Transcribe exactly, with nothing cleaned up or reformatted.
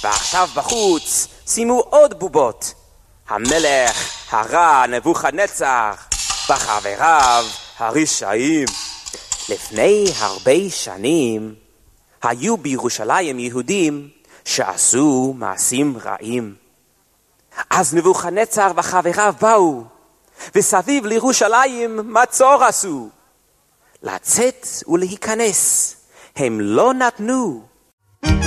ועכשיו בחוץ שימו עוד בובות. המלך הרע נבוכדנצר וחבריו הרשעים. לפני הרבה שנים היו בירושלים יהודים שעשו מעשים רעים. אז נבוכדנצר וחבריו באו, וסביב לירושלים מצור עשו. לצאת ולהיכנס הם לא נתנו,